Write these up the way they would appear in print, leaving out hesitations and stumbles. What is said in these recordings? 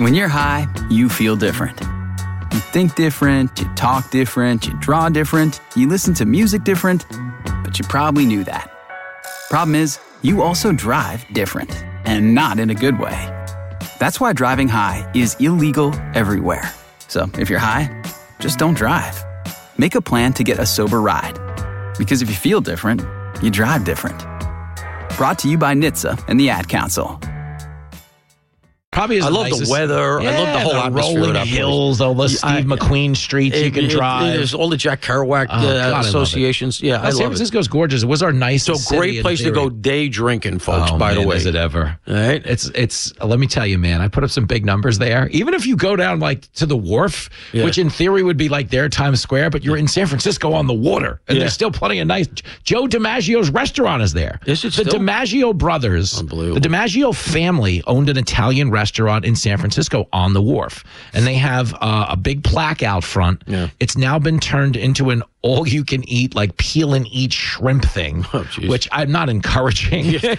When you're high, you feel different. You think different, you talk different, you draw different, you listen to music different, but you probably knew that. Problem is, you also drive different, and not in a good way. That's why driving high is illegal everywhere. So if you're high, just don't drive. Make a plan to get a sober ride. Because if you feel different, you drive different. Brought to you by NHTSA and the Ad Council. Probably I love the weather. I love the whole atmosphere rolling of that hills, all the Steve McQueen streets you can drive. There's all the Jack Kerouac associations. Yeah, I love San Francisco's gorgeous. It was our nicest So great place to go day drinking, folks, by the way. Is it ever? Right? It's let me tell you, man, I put up some big numbers there. Even if you go down like to the wharf, which in theory would be like their Times Square, but you're in San Francisco on the water, and there's still plenty of nice. Joe DiMaggio's restaurant is there. Is it the still? DiMaggio brothers, Unbelievable. the DiMaggio family owned an Italian restaurant in San Francisco on the wharf, and they have a big plaque out front. Yeah. It's now been turned into an all-you-can-eat, like peel-and-eat shrimp thing, which I'm not encouraging. But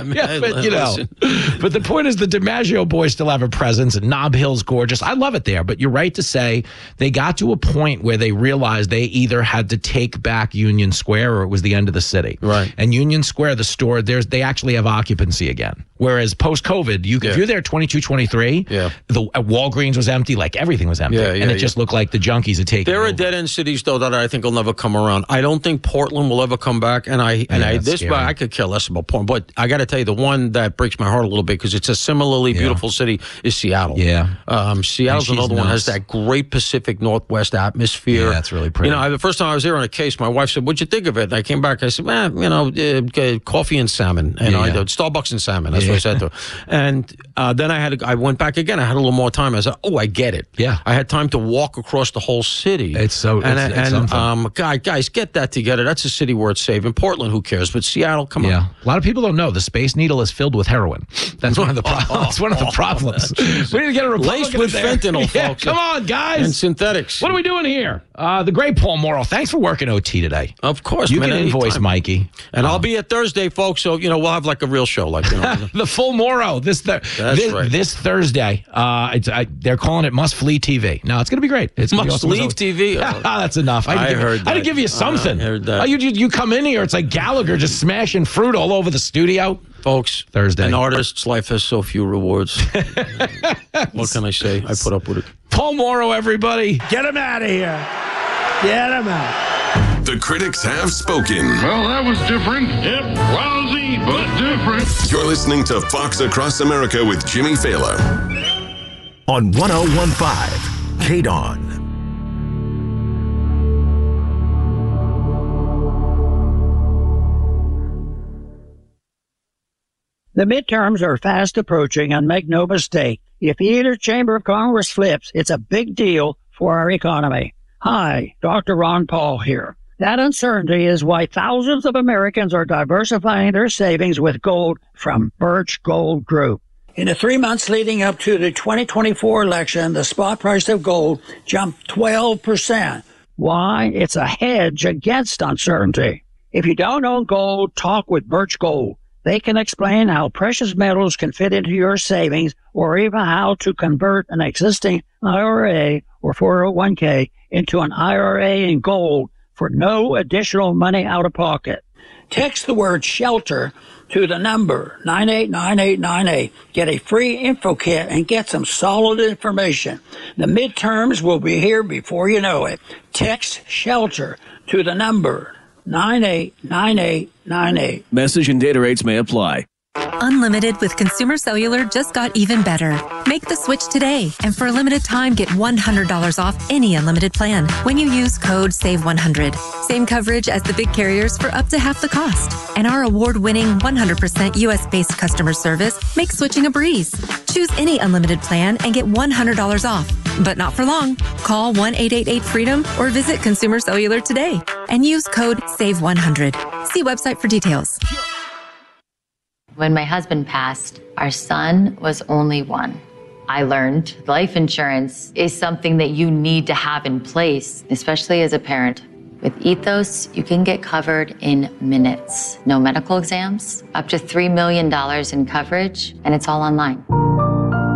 the point is the DiMaggio boys still have a presence, and Nob Hill's gorgeous. I love it there, but you're right to say they got to a point where they realized they either had to take back Union Square or it was the end of the city. Right. And Union Square, the store, they actually have occupancy again. Whereas post-COVID, if you're there 22, 23, the Walgreens was empty, like everything was empty. And it just looked like the junkies had taken There over. are dead-end cities, though, that I think will never come around. I don't think Portland will ever come back. I could care less about Portland. But I got to tell you, the one that breaks my heart a little bit, because it's a similarly beautiful city, is Seattle. Yeah. Seattle's another one that has that great Pacific Northwest atmosphere. Yeah, that's really pretty. The first time I was there on a case, my wife said, "What'd you think of it?" And I came back, I said, coffee and salmon. I did Starbucks and salmon. That's what I said to her. And then I went back again. I had a little more time. I said, "Oh, I get it." Yeah. I had time to walk across the whole city. It's something. Guys, get that together. That's a city worth saving. Portland, who cares? But Seattle, come on. A lot of people don't know the Space Needle is filled with heroin. That's one of the problems. That's one of the problems. We need to get a Republican laced with there. fentanyl, folks. Come on, guys. And synthetics. What are we doing here? The great Paul Morrow. Thanks for working OT today. Of course, you man, can invoice anytime. Mikey, and I'll be at Thursday, folks. So we'll have like a real show, like the full Morrow this Thursday. They're calling it Must Flee TV. No, it's going to be great. It's Must Leave TV. That's enough. I heard that. I had to give you something. I heard that. You come in here, it's like Gallagher just smashing fruit all over the studio. Folks, Thursday. An artist's life has so few rewards. What can I say? I put up with it. Paul Morrow, everybody. Get him out of here. Get him out. The critics have spoken. Well, that was different. Yep, lousy, but different. You're listening to Fox Across America with Jimmy Fallon. On 101.5, KDON. The midterms are fast approaching, and make no mistake, if either chamber of Congress flips, it's a big deal for our economy. Hi, Dr. Ron Paul here. That uncertainty is why thousands of Americans are diversifying their savings with gold from Birch Gold Group. In the 3 months leading up to the 2024 election, the spot price of gold jumped 12%. Why? It's a hedge against uncertainty. If you don't own gold, talk with Birch Gold. They can explain how precious metals can fit into your savings, or even how to convert an existing IRA or 401k into an IRA in gold for no additional money out of pocket. Text the word SHELTER to the number 989898. Get a free info kit and get some solid information. The midterms will be here before you know it. Text SHELTER to the number 989898. Message and data rates may apply. Unlimited with Consumer Cellular just got even better. Make the switch today, and for a limited time, get $100 off any unlimited plan when you use code SAVE100. Same coverage as the big carriers for up to half the cost. And our award-winning 100% U.S.-based customer service makes switching a breeze. Choose any unlimited plan and get $100 off. But not for long. Call 1-888-FREEDOM or visit Consumer Cellular today and use code SAVE100. See website for details. When my husband passed, our son was only one. I learned life insurance is something that you need to have in place, especially as a parent. With Ethos, you can get covered in minutes. No medical exams, up to $3 million in coverage, and it's all online.